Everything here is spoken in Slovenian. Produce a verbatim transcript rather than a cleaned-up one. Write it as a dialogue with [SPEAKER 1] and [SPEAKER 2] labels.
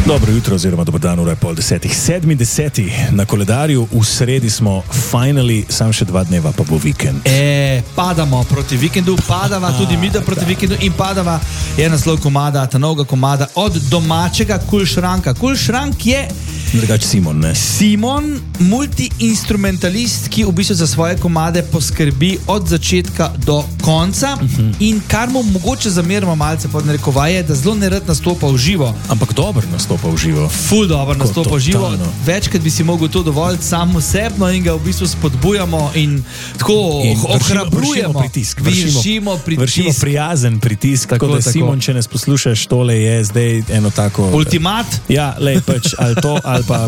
[SPEAKER 1] Dobro jutro oziroma dober dan, ura je pol desetih. Sedmi deseti na koledarju, v sredi smo, finally, sam še dva dneva pa bo vikend.
[SPEAKER 2] E, padamo proti vikendu, padava tudi mi da proti vikendu in padava je naslov komada, ta novega komada od domačega Kulšranka. Kulšrank je
[SPEAKER 1] Drugač Simon, ne?
[SPEAKER 2] Simon, multi-instrumentalist, ki v bistvu za svoje komade poskrbi od začetka do konca uh-huh. in kar mu mogoče zamerimo malce pod narekovaje, da zelo nerad nastopa v živo.
[SPEAKER 1] Ampak dober nastopa v živo.
[SPEAKER 2] Ful dober nastopa v živo. Večkrat bi si mogel to dovoljiti sam osebno in ga v bistvu spodbujamo in tako in ohrabrujemo.
[SPEAKER 1] Vršimo pritisk.
[SPEAKER 2] Vršimo pritisk.
[SPEAKER 1] Vršimo prijazen pritisk. Tako, tako da, tako. Simon, če nas poslušaš, tole je zdaj eno tako...
[SPEAKER 2] Ultimat?
[SPEAKER 1] Ja, lej, pač, ali to, ali pa